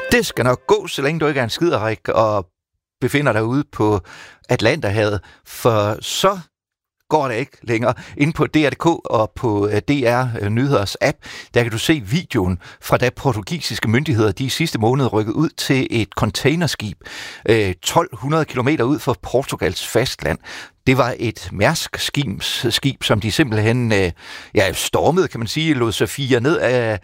Det skal nok gå, så længe du ikke er en skiderik og befinder dig ude på Atlanterhavet, for så går det ikke længere. Inde på DR.dk og på DR Nyheders app, der kan du se videoen fra da portugisiske myndigheder de sidste måned rykkede ud til et containerskib 1200 kilometer ud fra Portugals fastland. Det var et Mærsk-skib, som de simpelthen stormede, kan man sige, lod sig fire ned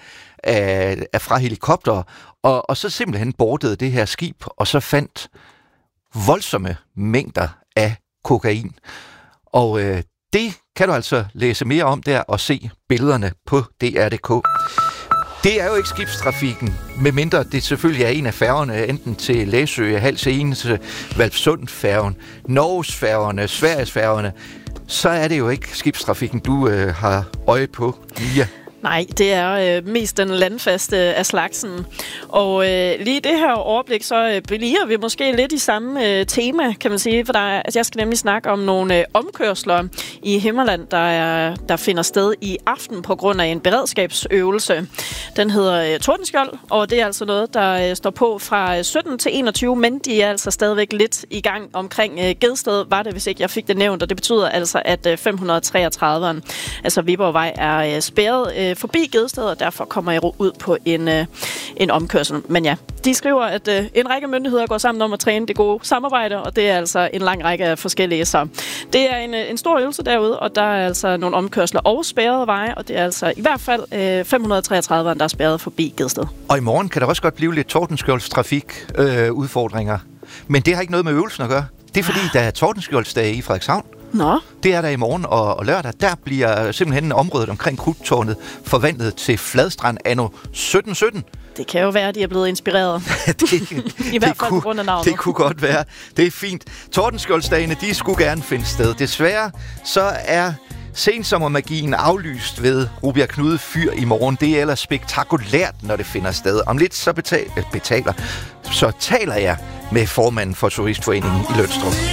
fra helikopter, og så simpelthen bordede det her skib, og så fandt voldsomme mængder af kokain. Og det kan du altså læse mere om der og se billederne på DR.dk. Det er jo ikke skibstrafikken, medmindre det selvfølgelig er en af færgerne, enten til Læsø, Hals Egense, Hvalpsund-færgen, Norges-færgerne, Sveriges-færgerne. Så er det jo ikke skibstrafikken, du har øje på, Mia. Nej, det er mest den landfaste af slagsen. Og lige det her overblik, så bliver vi måske lidt i samme tema, kan man sige. For jeg skal nemlig snakke om nogle omkørsler i Himmerland, der finder sted i aften på grund af en beredskabsøvelse. Den hedder Tordenskjold, og det er altså noget, der står på fra 17 til 21, men de er altså stadigvæk lidt i gang omkring Gedsted, var det, hvis ikke jeg fik det nævnt. Og det betyder altså, at 533'eren, altså Viborgvej, er spærret forbi Gedsted, og derfor kommer jeg ud på en omkørsel. Men ja, de skriver, at en række myndigheder går sammen om at træne det gode samarbejde, og det er altså en lang række af forskellige. Så det er en stor øvelse derude, og der er altså nogle omkørsler og spærrede veje, og det er altså i hvert fald 533'eren, der er spærret forbi Gedsted. Og i morgen kan der også godt blive lidt Tordenskjoldstrafik udfordringer, men det har ikke noget med øvelsen at gøre. Det er fordi, der er Tordenskjoldsdag i Frederikshavn. Nå. Det er der i morgen og lørdag. Der bliver simpelthen området omkring Krudttårnet forvandlet til Fladstrand anno 1717. Det kan jo være, at de er blevet inspireret. I hvert fald på grund af navnet. Det kunne godt være. Det er fint. Tordenskjoldsdagene, de skulle gerne finde sted. Desværre så er sensommermagien aflyst ved Rubjerg Knude Fyr i morgen. Det er ellers spektakulært, når det finder sted. Om lidt så taler jeg med formanden for Turistforeningen i Lønstrup.